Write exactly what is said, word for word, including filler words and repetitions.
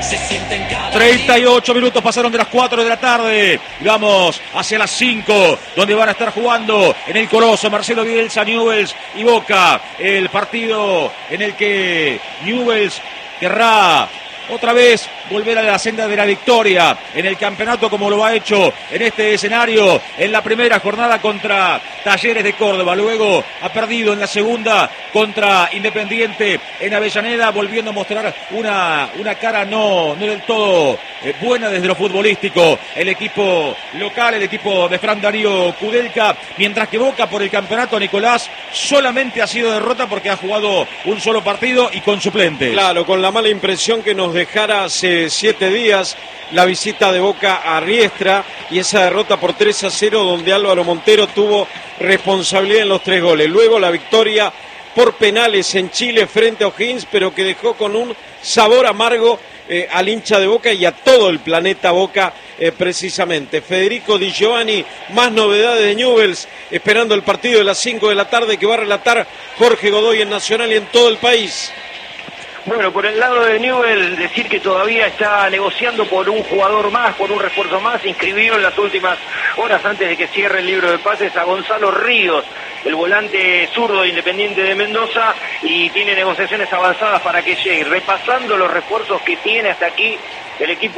treinta y ocho minutos pasaron de las cuatro de la tarde. Vamos hacia las cinco, donde van a estar jugando en el Coloso Marcelo Bielsa, Newell's y Boca. El partido en el que Newell's querrá otra vez volver a la senda de la victoria en el campeonato, como lo ha hecho en este escenario en la primera jornada contra Talleres de Córdoba. Luego ha perdido en la segunda contra Independiente en Avellaneda, volviendo a mostrar una, una cara no, no del todo eh, buena desde lo futbolístico. El equipo local, el equipo de Fran Darío Kudelka, mientras que Boca por el campeonato, Nicolás, solamente ha sido derrota porque ha jugado un solo partido y con suplentes. Claro, con la mala impresión que nos dejara hace siete días la visita de Boca a Riestra y esa derrota por tres a cero donde Álvaro Montero tuvo responsabilidad en los tres goles. Luego la victoria por penales en Chile frente a O'Higgins, pero que dejó con un sabor amargo eh, al hincha de Boca y a todo el planeta Boca eh, precisamente. Federico Di Giovanni, más novedades de Newell's, esperando el partido de las cinco de la tarde que va a relatar Jorge Godoy en Nacional y en todo el país. Bueno, por el lado de Newell, decir que todavía está negociando por un jugador más, por un refuerzo más. Inscribió en las últimas horas antes de que cierre el libro de pases a Gonzalo Ríos, el volante zurdo de Independiente de Mendoza, y tiene negociaciones avanzadas para que llegue. Repasando los refuerzos que tiene hasta aquí el equipo